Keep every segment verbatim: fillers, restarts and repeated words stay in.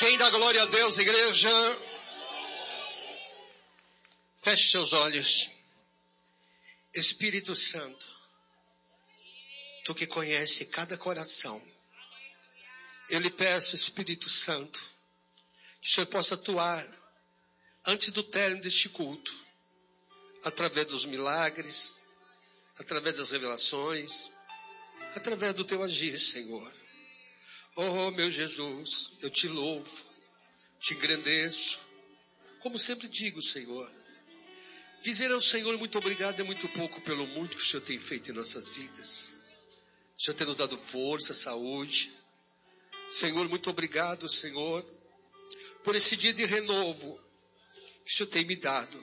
Quem dá glória a Deus, igreja? Feche seus olhos. Espírito Santo, tu que conhece cada coração, eu lhe peço, Espírito Santo, que o Senhor possa atuar antes do término deste culto, através dos milagres, através das revelações, através do teu agir, Senhor. Oh, meu Jesus, eu te louvo, te engrandeço. Como sempre digo, Senhor, dizer ao Senhor muito obrigado é muito pouco pelo muito que o Senhor tem feito em nossas vidas. O Senhor tem nos dado força, saúde. Senhor, muito obrigado, Senhor, por esse dia de renovo que o Senhor tem me dado,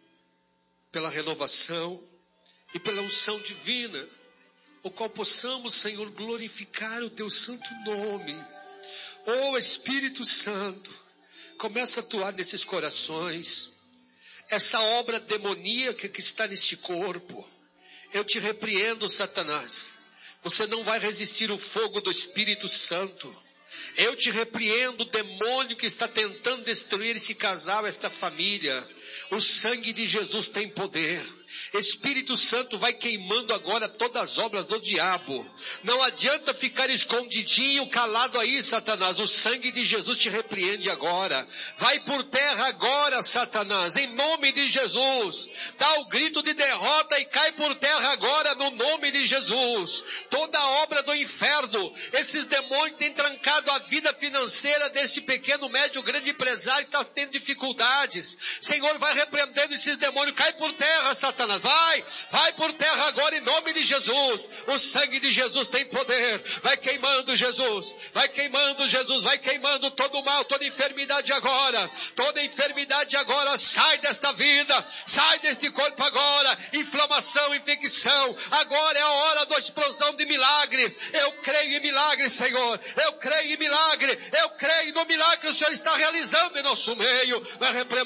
pela renovação e pela unção divina, o qual possamos, Senhor, glorificar o teu santo nome. Oh, Espírito Santo, começa a atuar nesses corações. Essa obra demoníaca que está neste corpo, eu te repreendo, Satanás. Você não vai resistir o fogo do Espírito Santo. Eu te repreendo, demônio que está tentando destruir esse casal, esta família. O sangue de Jesus tem poder. Espírito Santo vai queimando agora todas as obras do diabo. Não adianta ficar escondidinho, calado aí, Satanás. O sangue de Jesus te repreende agora. Vai por terra agora, Satanás, em nome de Jesus. Dá o grito de derrota e cai por terra agora, no nome de Jesus. Toda obra do inferno, esses demônios têm trancado a vida financeira desse pequeno, médio, grande empresário que está tendo dificuldades. Senhor, vai repreendendo esses demônios. Cai por terra, Satanás. Vai, vai por terra agora em nome de Jesus. O sangue de Jesus tem poder. Vai queimando, Jesus. Vai queimando, Jesus. Vai queimando todo o mal, toda enfermidade agora. Toda enfermidade agora sai desta vida. Sai deste corpo agora. Inflamação, infecção. Agora é a hora da explosão de milagres. Eu creio em milagres, Senhor. Eu creio em milagre. Eu creio no milagre que o Senhor está realizando em nosso meio. Vai repreender